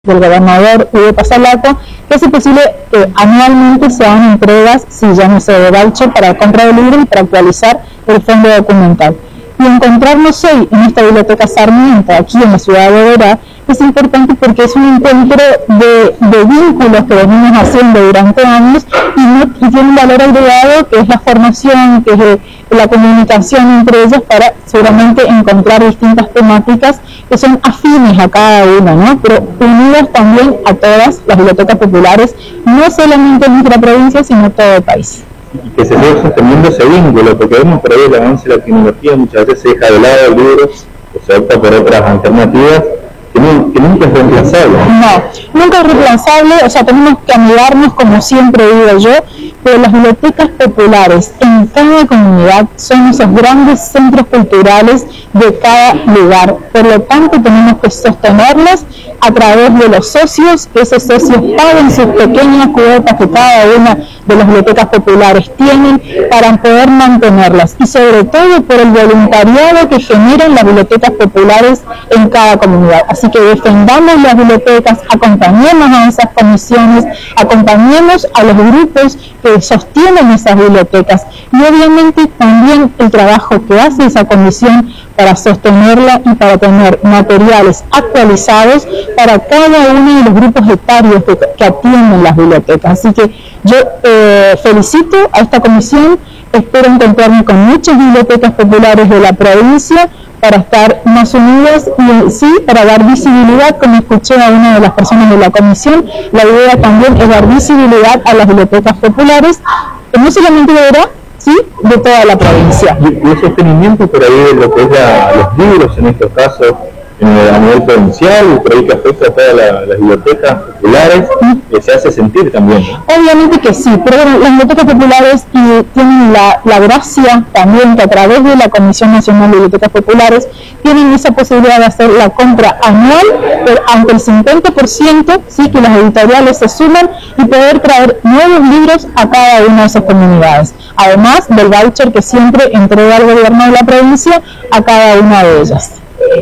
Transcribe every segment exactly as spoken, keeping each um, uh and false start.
del gobernador Hugo Pasalaco, que hace posible que anualmente se hagan entregas, si ya no se de voucher, para compra de libros y para actualizar el fondo documental. Y encontrarnos hoy en esta biblioteca Sarmiento, aquí en la ciudad de Oberá, es importante porque es un encuentro de, de vínculos que venimos haciendo durante años y, no, y tiene un valor agregado que es la formación, que es eh, la comunicación entre ellos para seguramente encontrar distintas temáticas que son afines a cada una, ¿no? Pero unidas también a todas las bibliotecas populares, no solamente en nuestra provincia, sino todo el país. Y que se siga sosteniendo ese vínculo, porque vemos por ahí el avance de la tecnología, muchas veces se deja de lado el libro, o se opta por otras alternativas, que, no, que nunca es reemplazable. No, nunca es reemplazable, o sea, tenemos que amigarnos, como siempre digo yo, pero las bibliotecas populares en cada comunidad son esos grandes centros culturales de cada lugar. Por lo tanto, tenemos que sostenerlas a través de los socios, que esos socios paguen sus pequeñas cuotas que cada una de las bibliotecas populares tienen para poder mantenerlas, y sobre todo por el voluntariado que generan las bibliotecas populares en cada comunidad. Así que defendamos las bibliotecas, acompañemos a esas comisiones, acompañemos a los grupos que sostienen esas bibliotecas y obviamente también el trabajo que hace esa comisión para sostenerla y para tener materiales actualizados para cada uno de los grupos etarios que, que atienden las bibliotecas. Así que yo eh, felicito a esta comisión, espero encontrarme con muchas bibliotecas populares de la provincia para estar más unidas y sí, para dar visibilidad, como escuché a una de las personas de la comisión, la idea también es dar visibilidad a las bibliotecas populares, no solamente de Oberá, sí, de toda la provincia. Y el sostenimiento por ahí de lo que es la, los libros en estos casos, en el, a nivel provincial, y por ahí que afecta a todas la, las bibliotecas populares, que se hace sentir también, ¿no? Obviamente que sí, pero las bibliotecas populares y tienen la, la gracia también que a través de la Comisión Nacional de Bibliotecas Populares tienen esa posibilidad de hacer la compra anual, pero aunque el cincuenta por ciento, sí, que las editoriales se suman y poder traer nuevos libros a cada una de esas comunidades, además del voucher que siempre entrega el gobierno de la provincia a cada una de ellas.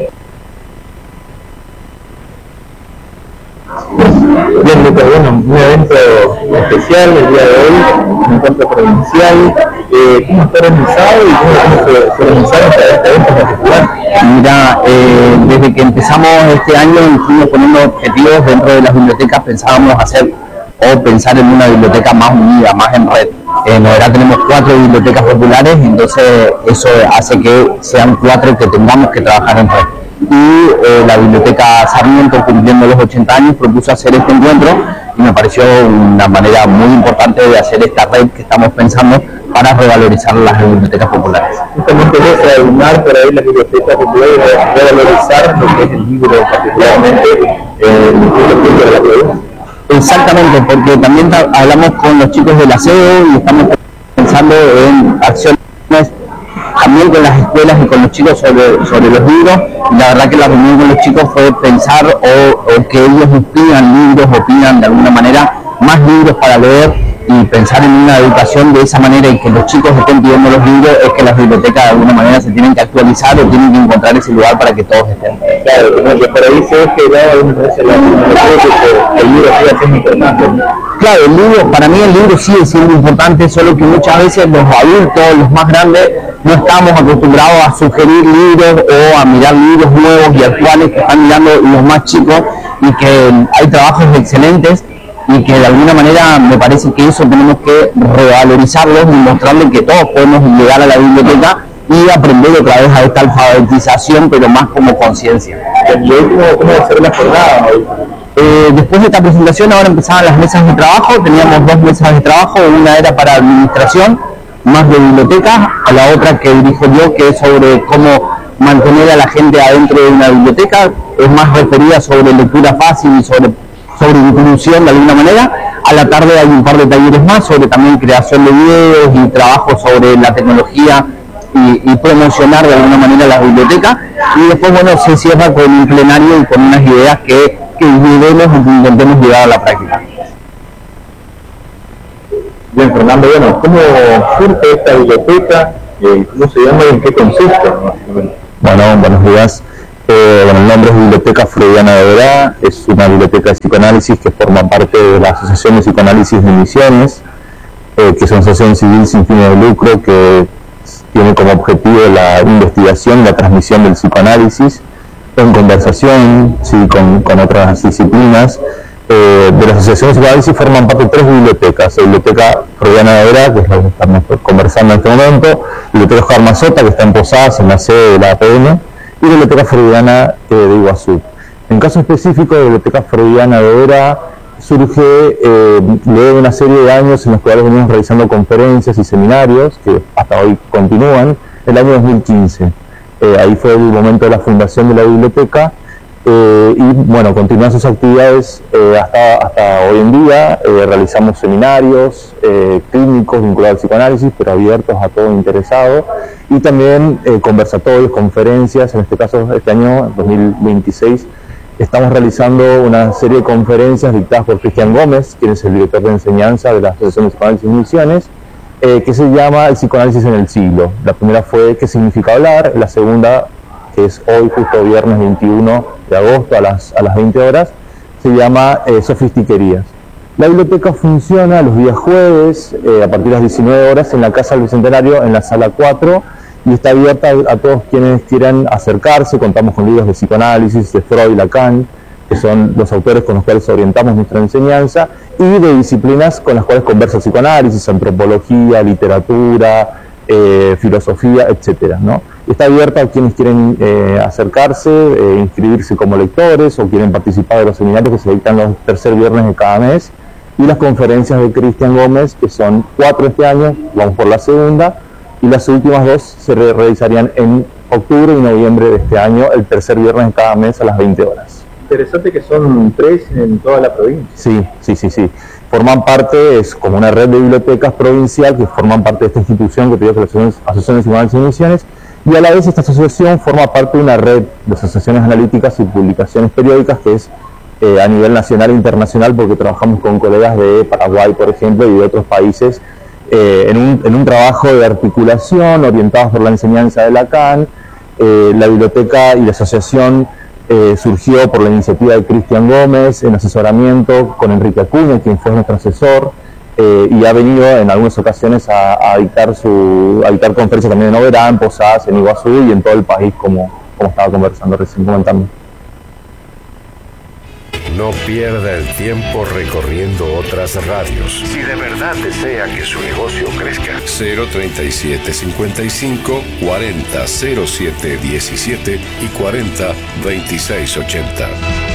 Bien, Lucas, bueno, un evento especial el día de hoy, un encuentro provincial. Eh, ¿Cómo está organizado y cómo, cómo se, se organizaron para este evento en particular? Mira, eh, desde que empezamos este año fuimos poniendo objetivos dentro de las bibliotecas, pensábamos hacer o pensar en una biblioteca más unida, más en red. En Oberá tenemos cuatro bibliotecas populares, entonces eso hace que sean cuatro que tengamos que trabajar en red. Y eh, la biblioteca Sarmiento, cumpliendo los ochenta años, propuso hacer este encuentro y me pareció una manera muy importante de hacer esta red que estamos pensando para revalorizar las bibliotecas populares. Justamente es aunar por ahí las bibliotecas populares, revalorizar lo que es el libro, particularmente eh, el libro de la provincia. Exactamente, porque también hablamos con los chicos del aseo y estamos pensando en acciones también con las escuelas y con los chicos sobre, sobre los libros. La verdad que la reunión con los chicos fue pensar o, o que ellos nos pidan libros o pidan de alguna manera más libros para leer y pensar en una educación de esa manera y que los chicos estén pidiendo los libros, es que las bibliotecas de alguna manera se tienen que actualizar o tienen que encontrar ese lugar para que todos estén. Claro, como que por ahí se ve que da algunas veces la tecnología que el libro sigue siendo importante, ¿no? Claro, el libro, para mí el libro sigue siendo importante, solo que muchas veces los adultos, los más grandes, no estamos acostumbrados a sugerir libros o a mirar libros nuevos y actuales que están mirando los más chicos, y que hay trabajos excelentes y que de alguna manera me parece que eso tenemos que revalorizarlos y mostrarles que todos podemos llegar a la biblioteca y aprender otra vez a esta alfabetización, pero más como conciencia. ¿Y hoy cómo, cómo va a ser la jornada hoy? Eh, después de esta presentación ahora empezaban las mesas de trabajo, teníamos dos mesas de trabajo, una era para administración, más de bibliotecas, a la otra que dirijo yo, que es sobre cómo mantener a la gente adentro de una biblioteca, es más referida sobre lectura fácil y sobre, sobre inclusión de alguna manera. A la tarde hay un par de talleres más sobre también creación de videos y trabajo sobre la tecnología y, y promocionar de alguna manera las bibliotecas, y después bueno se cierra con un plenario y con unas ideas que, que llevemos y que intentemos llevar a la práctica. Bien, Fernando, bueno, ¿cómo surge esta biblioteca? Eh, ¿Cómo se llama y en qué consiste? Bueno, buenos días. Eh, bueno, el nombre es Biblioteca Freudiana de Oberá, es una biblioteca de psicoanálisis que forma parte de la Asociación de Psicoanálisis de Misiones, eh, que es una asociación civil sin fines de lucro que tiene como objetivo la investigación y la transmisión del psicoanálisis en conversación, sí, con, con otras disciplinas. Eh, de la Asociación de Psicoanálisis forman parte tres bibliotecas: la Biblioteca Freudiana de Oberá, que es la que estamos conversando en este momento, la Biblioteca Oscar Mazota, que está en Posadas, en la sede de la A P N, y la Biblioteca Freudiana eh, de Iguazú. En caso específico, la Biblioteca Freudiana de Oberá surge eh, luego de una serie de años en los cuales venimos realizando conferencias y seminarios, que hasta hoy continúan, el año dos mil quince. Eh, ahí fue el momento de la fundación de la biblioteca, eh, y bueno, continúan sus actividades eh, hasta, hasta hoy en día. Eh, realizamos seminarios eh, clínicos vinculados al psicoanálisis, pero abiertos a todo interesado, y también eh, conversatorios, conferencias. En este caso, este año, dos mil veintiséis, estamos realizando una serie de conferencias dictadas por Cristian Gómez, quien es el director de enseñanza de la Asociación de Psicoanálisis y Misiones, eh, que se llama El psicoanálisis en el siglo. La primera fue ¿Qué significa hablar? La segunda, que es hoy, justo viernes veintiuno de agosto a las, a las veinte horas, se llama eh, Sofistiquerías. La biblioteca funciona los días jueves, eh, a partir de las diecinueve horas, en la Casa del Bicentenario, en la sala cuatro, y está abierta a, a todos quienes quieran acercarse. Contamos con libros de psicoanálisis, de Freud y Lacan, que son los autores con los cuales orientamos nuestra enseñanza, y de disciplinas con las cuales conversa el psicoanálisis: antropología, literatura, eh, filosofía, etcétera, ¿no? Está abierta a quienes quieren eh, acercarse, eh, inscribirse como lectores, o quieren participar de los seminarios que se dictan los tercer viernes de cada mes, y las conferencias de Cristian Gómez, que son cuatro este año, vamos por la segunda, y las últimas dos se re realizarían en octubre y noviembre de este año, el tercer viernes de cada mes a las veinte horas. Interesante que son tres en toda la provincia. Sí, sí, sí, sí. Forman parte, es como una red de bibliotecas provincial que forman parte de esta institución que te digo, que es la Asociación de Psicoanálisis y Misiones, y a la vez esta asociación forma parte de una red de asociaciones analíticas y publicaciones periódicas que es eh, a nivel nacional e internacional, porque trabajamos con colegas de Paraguay, por ejemplo, y de otros países, eh, en, un, en un trabajo de articulación orientados por la enseñanza de Lacan. Eh, la biblioteca y la asociación eh, surgió por la iniciativa de Cristian Gómez, en asesoramiento con Enrique Acuña, quien fue nuestro asesor, eh, y ha venido en algunas ocasiones a, a, dictar, su, a dictar conferencias también en Oberá, en Posadas, en Iguazú y en todo el país, como, como estaba conversando recién, comentando. No pierda el tiempo recorriendo otras radios. Si de verdad desea que su negocio crezca. cero treinta y siete cincuenta y cinco cuarenta cero siete diecisiete y cuarenta veintiséis ochenta.